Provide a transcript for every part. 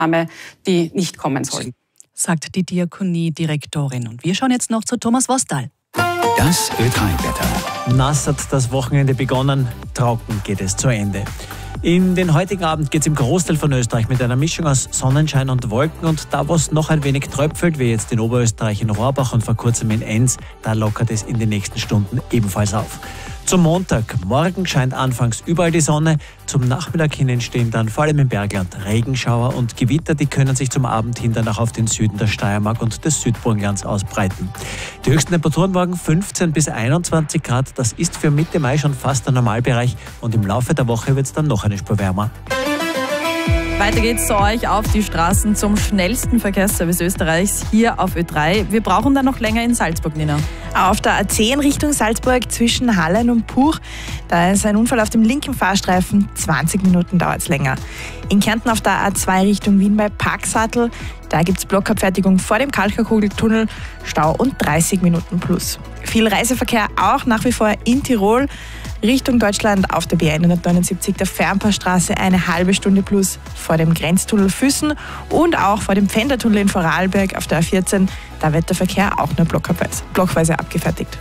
die nicht kommen sollen. Sagt die Diakonie-Direktorin. Und wir schauen jetzt noch zu Thomas Wostal. Das Ö3-Wetter. Nass hat das Wochenende begonnen, trocken geht es zu Ende. In den heutigen Abend geht es im Großteil von Österreich mit einer Mischung aus Sonnenschein und Wolken und da, wo es noch ein wenig tröpfelt, wie jetzt in Oberösterreich in Rohrbach und vor kurzem in Enns, da lockert es in den nächsten Stunden ebenfalls auf. Zum Montag, morgen scheint anfangs überall die Sonne, zum Nachmittag hin entstehen dann vor allem im Bergland Regenschauer und Gewitter, die können sich zum Abend hin dann auch auf den Süden der Steiermark und des Südburgenlands ausbreiten. Die höchsten Temperaturen morgen 15 bis 21 Grad, das ist für Mitte Mai schon fast der Normalbereich und im Laufe der Woche wird es dann noch eine Spur wärmer. Weiter geht's zu euch auf die Straßen zum schnellsten Verkehrsservice Österreichs hier auf Ö3. Wir brauchen dann noch länger in Salzburg, Nina. Auf der A10 Richtung Salzburg zwischen Hallein und Puch, da ist ein Unfall auf dem linken Fahrstreifen, 20 Minuten dauert es länger. In Kärnten auf der A2 Richtung Wien bei Parksattel, da gibt es Blockabfertigung vor dem Kalkakugeltunnel, Stau und 30 Minuten plus. Viel Reiseverkehr auch nach wie vor in Tirol. Richtung Deutschland auf der B179 der Fernpassstraße eine halbe Stunde plus vor dem Grenztunnel Füssen und auch vor dem Pfändertunnel in Vorarlberg auf der A14. Da wird der Verkehr auch nur blockweise abgefertigt.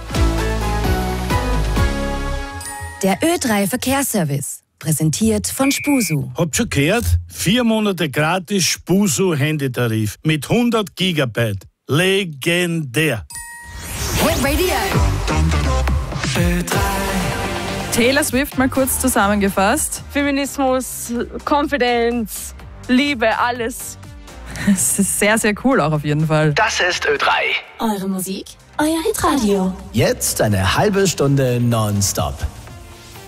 Der Ö3 Verkehrsservice, präsentiert von Spusu. Habt schon gehört? 4 Monate gratis Spusu Handytarif mit 100 Gigabyte. Legendär. Hit Radio. Ö3. Taylor Swift mal kurz zusammengefasst. Feminismus, Confidence, Liebe, alles. Das ist sehr, sehr cool auch auf jeden Fall. Das ist Ö3. Eure Musik, euer Hitradio. Jetzt eine halbe Stunde nonstop.